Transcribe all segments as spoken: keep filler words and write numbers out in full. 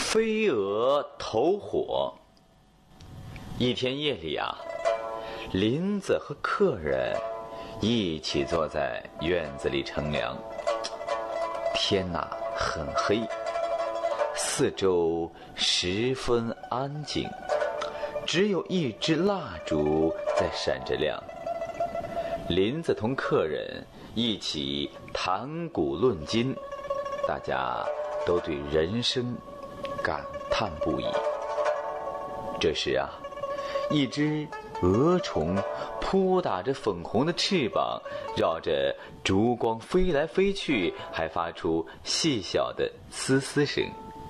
飞蛾投火。一天夜里啊，林子和客人一起坐在院子里乘凉。天哪，很黑，四周十分安静，只有一支蜡烛在闪着亮。林子同客人一起谈古论今，大家都对人生感叹不已。这时啊，一只蛾虫扑打着粉红的翅膀，绕着烛光飞来飞去，还发出细小的嘶嘶声。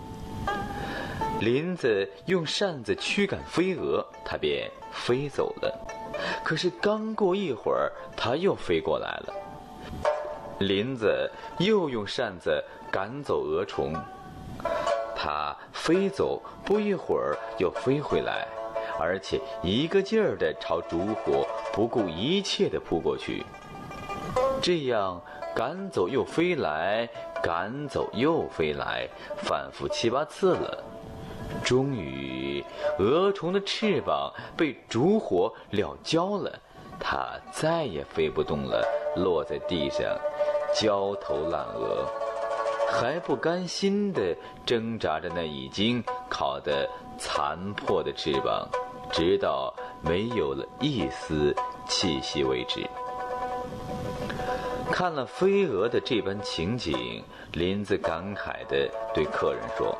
林子用扇子驱赶飞蛾，它便飞走了。可是刚过一会儿，它又飞过来了。林子又用扇子赶走蛾虫，它飞走不一会儿又飞回来，而且一个劲儿地朝烛火不顾一切地扑过去。这样赶走又飞来，赶走又飞来，反复七八次了。终于，蛾虫的翅膀被烛火燎焦了，它再也飞不动了，落在地上，焦头烂额，还不甘心地挣扎着那已经烤得残破的翅膀，直到没有了一丝气息为止。看了飞蛾的这般情景，林子感慨地对客人说：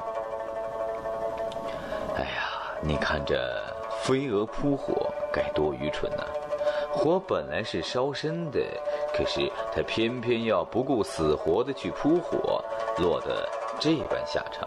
哎呀，你看这飞蛾扑火该多愚蠢啊！火本来是烧身的，可是他偏偏要不顾死活的去扑火，落得这般下场。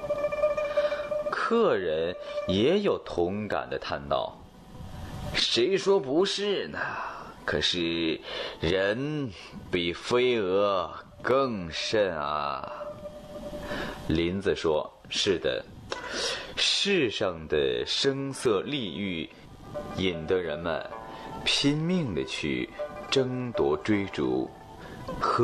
客人也有同感的叹道：谁说不是呢？可是人比飞蛾更甚啊！林子说：是的，世上的声色利欲引得人们拼命地去争夺追逐，